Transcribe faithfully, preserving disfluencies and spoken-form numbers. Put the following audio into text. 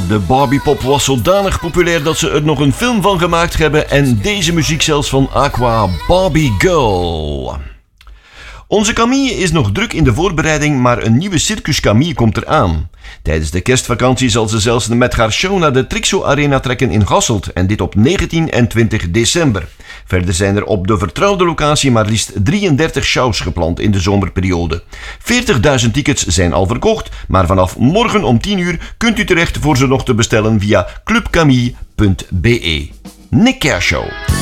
De Barbiepop was zodanig populair dat ze er nog een film van gemaakt hebben en deze muziek zelfs van Aqua, Barbie Girl. Onze Camille is nog druk in de voorbereiding, maar een nieuwe Circus Camille komt eraan. Tijdens de kerstvakantie zal ze zelfs met haar show naar de Trixo Arena trekken in Hasselt en dit op negentien en twintig december. Verder zijn er op de vertrouwde locatie maar liefst drieëndertig shows gepland in de zomerperiode. veertigduizend tickets zijn al verkocht, maar vanaf morgen om tien uur kunt u terecht voor ze nog te bestellen via club camille punt be. Nick Kershow.